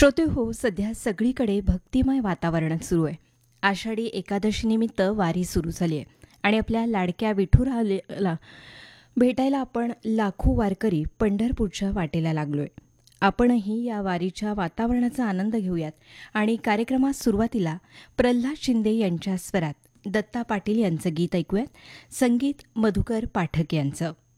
श्रोते हो, सध्या सगळीकडे भक्तिमय वातावरण सुरू आहे. आषाढी एकादशीनिमित्त वारी सुरू झाली आहे आणि आपल्या लाडक्या विठुरायाला भेटायला आपण लाखो वारकरी पंढरपूरच्या वाटेला लागलोय. आपणही या वारीच्या वातावरणाचा आनंद घेऊयात आणि कार्यक्रमात सुरुवातीला प्रल्हाद शिंदे यांच्या स्वरात दत्ता पाटील यांचं गीत ऐकूयात. संगीत मधुकर पाठक यांचं.